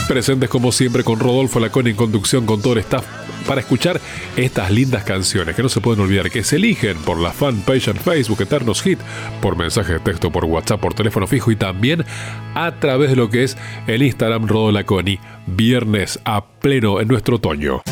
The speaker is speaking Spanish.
Presentes como siempre con Rodolfo Laconi en conducción con todo el staff para escuchar estas lindas canciones que no se pueden olvidar, que se eligen por la fanpage en Facebook Eternos Hit, por mensaje de texto, por WhatsApp, por teléfono fijo y también a través de lo que es el Instagram Rodolfo Laconi. Viernes a pleno en nuestro otoño.